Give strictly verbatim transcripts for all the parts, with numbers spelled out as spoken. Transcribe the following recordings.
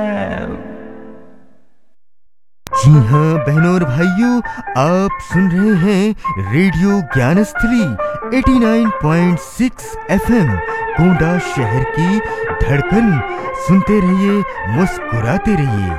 जी हाँ बहनों और भाइयों, आप सुन रहे हैं रेडियो ज्ञानस्थली नवासी पॉइंट छह एफएम, गोंडा शहर की धड़कन। सुनते रहिए, मुस्कुराते रहिए।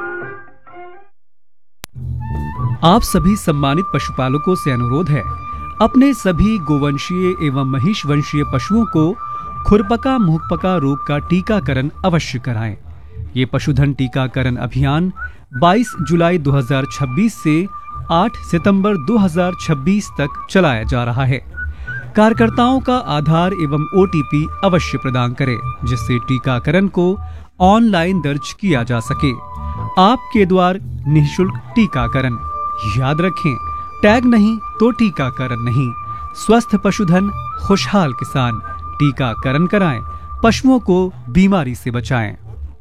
आप सभी सम्मानित पशुपालकों से अनुरोध है, अपने सभी गोवंशीय एवं महिष वंशीय पशुओं को खुरपका मुहपका रोग का टीकाकरण अवश्य कराएं। ये पशुधन टीकाकरण अभियान बाईस जुलाई दो हज़ार छब्बीस से आठ सितंबर दो हज़ार छब्बीस तक चलाया जा रहा है। कार्यकर्ताओं का आधार एवं ओटीपी अवश्य प्रदान करें, जिससे टीकाकरण को ऑनलाइन दर्ज किया जा सके। आपके द्वार निःशुल्क टीकाकरण। याद रखें, टैग नहीं तो टीकाकरण नहीं। स्वस्थ पशुधन, खुशहाल किसान। टीकाकरण कराएं, पशुओं को बीमारी से बचाएं।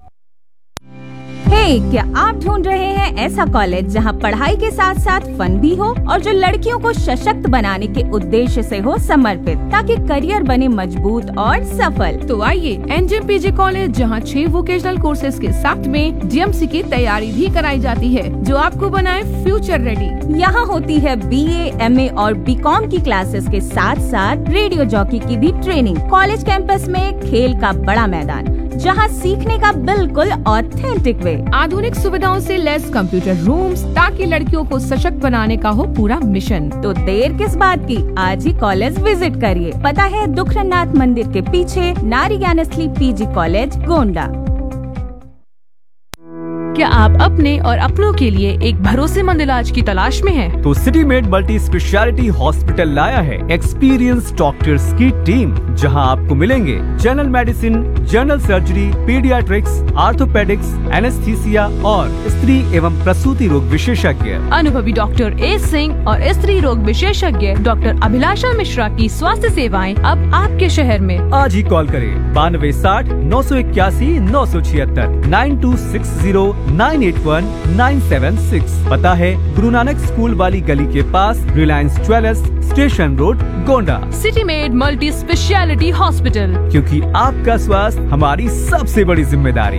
हे, क्या आप ढूंढ रहे हैं ऐसा कॉलेज जहां पढ़ाई के साथ साथ फन भी हो और जो लड़कियों को सशक्त बनाने के उद्देश्य से हो समर्पित, ताकि करियर बने मजबूत और सफल? तो आइए एनजेम पीजी कॉलेज, जहां छह वोकेशनल कोर्सेज के साथ में डीएमसी की तैयारी भी कराई जाती है, जो आपको बनाए फ्यूचर रेडी। यहाँ होती है बीए, एमए और बीकॉम की क्लासेस के साथ साथ रेडियो जॉकी की भी ट्रेनिंग। कॉलेज कैंपस में खेल का बड़ा मैदान, जहां सीखने का बिल्कुल ऑथेंटिक वे। आधुनिक सुविधाओं से लैस कंप्यूटर रूम्स, ताकि लड़कियों को सशक्त बनाने का हो पूरा मिशन। तो देर किस बात की, आज ही कॉलेज विजिट करिए। पता है दुखरनाथ मंदिर के पीछे, नारी ज्ञानस्थली पीजी कॉलेज, गोंडा। क्या आप अपने और अपनों के लिए एक भरोसेमंद इलाज की तलाश में हैं? तो city made multi speciality hospital लाया है एक्सपीरियंस डॉक्टर्स की टीम, जहां आपको मिलेंगे general medicine, general surgery, paediatrics, orthopaedics, anaesthesia और स्त्री एवं प्रसूति रोग विशेषज्ञ। अनुभवी डॉक्टर ए सिंह और स्त्री रोग विशेषज्ञ डॉक्टर अभिलाषा मिश्रा की स्वास्थ्य सेवाएं अब आपके शहर में। आज ही कॉल करें बानवे साठ नौ सौ इक्यासी नौ सौ छिहत्तर nine to six zero nine eight one nine seven six. पता है गुरु नानक स्कूल वाली गली के पास, Reliance jewellers, station road, Gonda. City made multi speciality hospital, क्योंकि आपका स्वास्थ्य हमारी सबसे बड़ी जिम्मेदारी।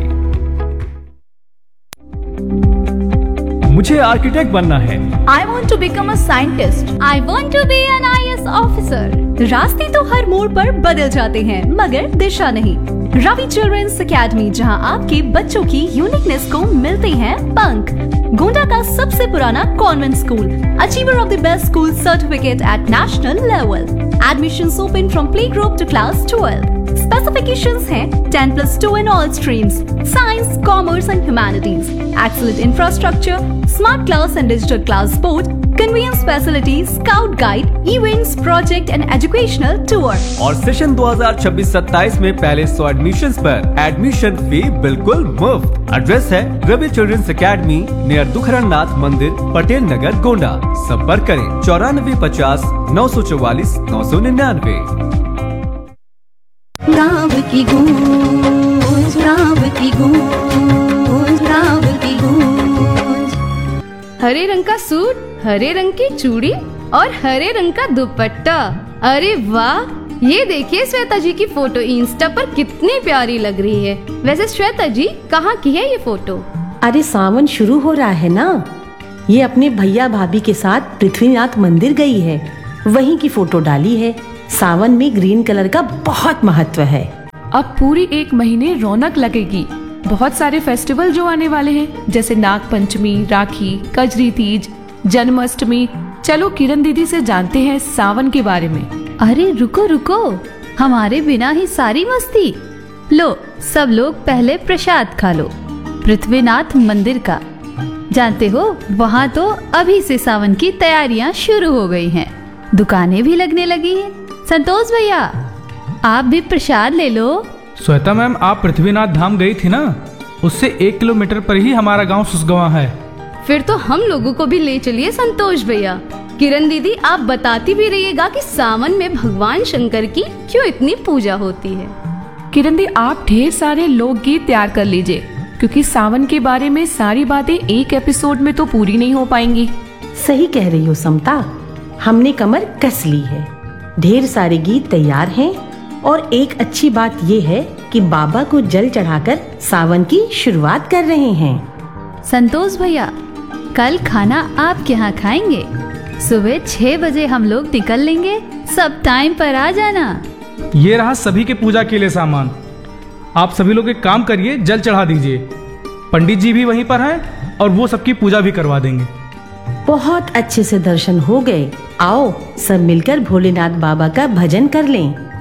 मुझे आर्किटेक्ट बनना है। I want to become a scientist. I want to be an I A S officer. रास्ते तो हर मोड़ पर बदल जाते हैं, मगर दिशा नहीं। रवि चिल्ड्रंस एकेडमी, जहां आपके बच्चों की यूनिकनेस को मिलते हैं पंख। गोंडा का सबसे पुराना convent school, achiever of the best school certificate eight national level. Admissions open from play group to class twelve. Specifications हैं ten plus to in all streams, science, commerce and humanities. Excellent infrastructure, smart class and digital class board, convenience facilities, scout guide, events, project and educational tour. और session दो हज़ार छब्बीस सत्ताईस में पहले सौ admissions पर एडमिशन फी बिल्कुल मुफ्त। एड्रेस है रवि चिल्ड्रंस एकेडमी, नियर दुखरनाथ मंदिर, पटेल नगर, गोंडा। संपर्क करें चौरानवे पचास नौ सौ चौवालीस नौ सौ निन्यानवे। राव की गूंज, राव की गूंज, राव की गूंज। हरे रंग का सूट, हरे रंग की चूड़ी और हरे रंग का दुपट्टा। अरे वाह, ये देखिए श्वेता जी की फोटो इंस्टा पर कितनी प्यारी लग रही है। वैसे श्वेता जी, कहाँ की है ये फोटो? अरे सावन शुरू हो रहा है ना, ये अपने भैया भाभी के साथ पृथ्वीनाथ मंदिर गई है, वहीं की फोटो डाली है। सावन में ग्रीन कलर का बहुत महत्व है। अब पूरी एक महीने रौनक लगेगी। बहुत सारे फेस्टिवल जो आने वाले हैं, जैसे नाग पंचमी, राखी, कजरी तीज, जन्माष्टमी। चलो किरण दीदी से जानते हैं सावन के बारे में। अरे रुको रुको, हमारे बिना ही सारी मस्ती। लो सब लोग पहले प्रसाद खा लो, पृथ्वीनाथ मंदिर का। जानते हो, वहाँ तो अभी से सावन की तैयारियाँ शुरू हो गई हैं, दुकानें भी लगने लगी हैं। संतोष भैया, आप भी प्रसाद ले लो। श्वेता मैम, आप पृथ्वीनाथ धाम गई थी ना, उससे एक किलोमीटर पर ही हमारा गांव सुसगवा है। फिर तो हम लोगों को भी ले चलिए संतोष भैया। किरण दीदी, आप बताती भी रहिएगा कि सावन में भगवान शंकर की क्यों इतनी पूजा होती है। किरण दी, आप ढेर सारे लोकगीत तैयार कर लीजिए, क्योंकि सावन के बारे में सारी बातें एक एपिसोड में तो पूरी नहीं हो पाएंगी। सही कह रही हो समता, हमने कमर कस ली है। ढेर सारे गीत तैयार हैं और एक अच्छी बात ये है कि बाबा को जल चढ़ाकर सावन की शुरुआत कर रहे हैं। संतोष भैया, कल खाना आपके यहाँ खाएंगे। सुबह छह बजे हम लोग निकल लेंगे, सब टाइम पर आ जाना। ये रहा सभी के पूजा के लिए सामान। आप सभी लोग एक काम करिए, जल चढ़ा दीजिए। पंडित जी भी वहीं पर हैं और वो सबकी पूजा भी करवा देंगे। बहुत अच्छे से दर्शन हो गए। आओ सब मिलकर भोलेनाथ बाबा का भजन कर लें।